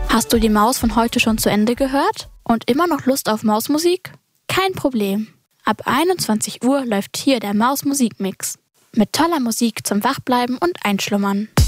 Hast du die Maus von heute schon zu Ende gehört? Und immer noch Lust auf Mausmusik? Kein Problem. Ab 21 Uhr läuft hier der Maus-Musikmix. Mit toller Musik zum Wachbleiben und Einschlummern.